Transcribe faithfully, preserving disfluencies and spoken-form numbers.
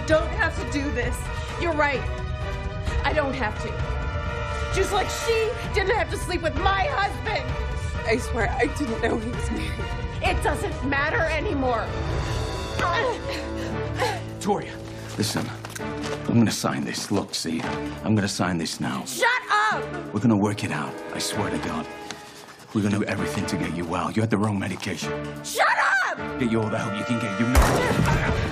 don't have to do this. You're right. I don't have to. Just like she didn't have to sleep with my husband. I swear, I didn't know he was married. It doesn't matter anymore. Victoria, listen. I'm gonna sign this. Look, see? I'm gonna sign this now. Shut up! We're gonna work it out. I swear to God. We're gonna do everything to get you well. You had the wrong medication. Shut up! Get you all the help you can get. You know.